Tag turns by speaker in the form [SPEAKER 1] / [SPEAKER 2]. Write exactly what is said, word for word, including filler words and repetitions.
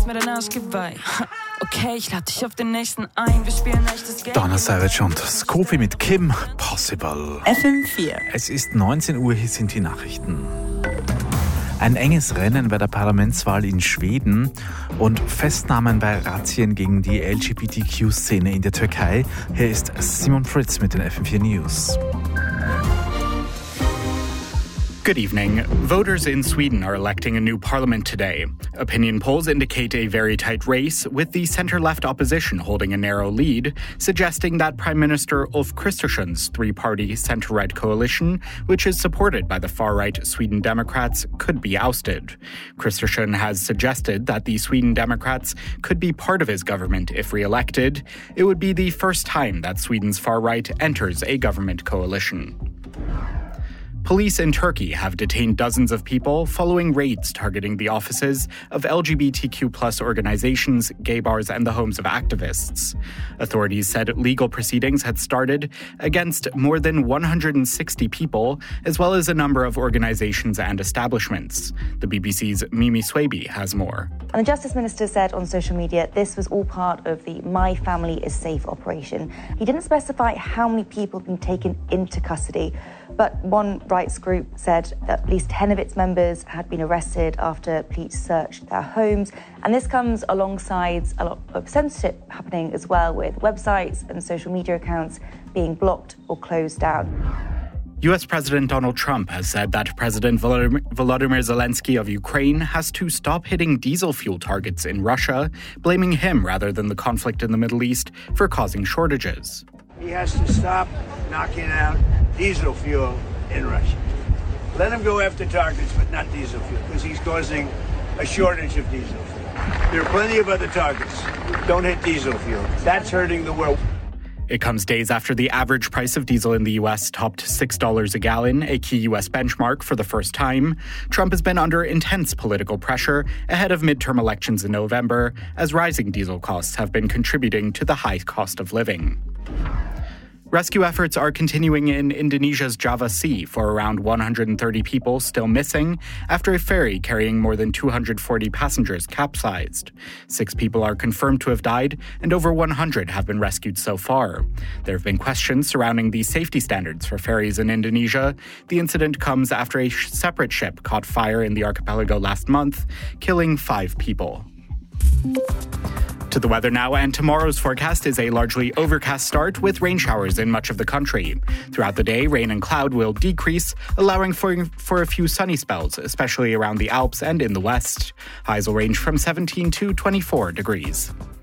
[SPEAKER 1] mir dein Arschgeweih. Okay, ich lade dich auf den nächsten ein. Wir spielen echtes Game.
[SPEAKER 2] Donna Savage und Scooby mit Kim Possible.
[SPEAKER 3] F M vier.
[SPEAKER 2] Es ist neunzehn Uhr, hier sind die Nachrichten. Ein enges Rennen bei der Parlamentswahl in Schweden und Festnahmen bei Razzien gegen die L G B T Q-Szene in der Türkei. Hier ist Simon Fritz mit den F M vier News.
[SPEAKER 4] Good evening. Voters in Sweden are electing a new parliament today. Opinion polls indicate a very tight race, with the centre-left opposition holding a narrow lead, suggesting that Prime Minister Ulf Kristersson's three-party centre-right coalition, which is supported by the far-right Sweden Democrats, could be ousted. Kristersson has suggested that the Sweden Democrats could be part of his government if re-elected. It would be the first time that Sweden's far-right enters a government coalition. Police in Turkey have detained dozens of people following raids targeting the offices of L G B T Q plus organizations, gay bars, and the homes of activists. Authorities said legal proceedings had started against more than one hundred sixty people, as well as a number of organizations and establishments. The B B C's Mimi Swaby has more.
[SPEAKER 5] And the Justice Minister said on social media this was all part of the My Family is Safe operation. He didn't specify how many people have been taken into custody, but one rights group said that at least ten of its members had been arrested after police searched their homes. And this comes alongside a lot of censorship happening as well, with websites and social media accounts being blocked or closed down.
[SPEAKER 4] U S President Donald Trump has said that President Volodymyr Zelensky of Ukraine has to stop hitting diesel fuel targets in Russia, blaming him rather than the conflict in the Middle East for causing shortages.
[SPEAKER 6] He has to stop knocking out diesel fuel in Russia. Let him go after targets, but not diesel fuel, because he's causing a shortage of diesel fuel. There are plenty of other targets. Don't hit diesel fuel. That's hurting the world.
[SPEAKER 4] It comes days after the average price of diesel in the U S topped six dollars a gallon, a key U S benchmark, for the first time. Trump has been under intense political pressure ahead of midterm elections in November, as rising diesel costs have been contributing to the high cost of living. Rescue efforts are continuing in Indonesia's Java Sea for around one hundred thirty people still missing after a ferry carrying more than two hundred forty passengers capsized. Six people are confirmed to have died, and over one hundred have been rescued so far. There have been questions surrounding the safety standards for ferries in Indonesia. The incident comes after a separate ship caught fire in the archipelago last month, killing five people. To the weather now, and tomorrow's forecast is a largely overcast start with rain showers in much of the country. Throughout the day, rain and cloud will decrease, allowing for, for a few sunny spells, especially around the Alps and in the west. Highs will range from seventeen to twenty-four degrees.